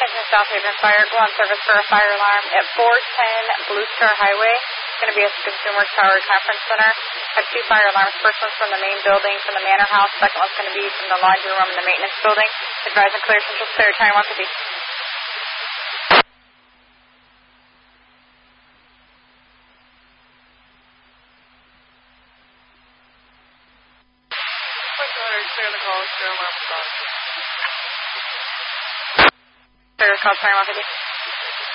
Attention South Haven Fire, go on service for a fire alarm at 410 Blue Star Highway. It's going to be at the Consumer Tower Conference Center. I have 2 fire alarms. First one's from the main building, from the Manor House. Second one's going to be from the laundry room in the maintenance building. Advise and clear, Central Clear, Tower 150. Clear the call, clear alarm call. Clear call, Tower 150.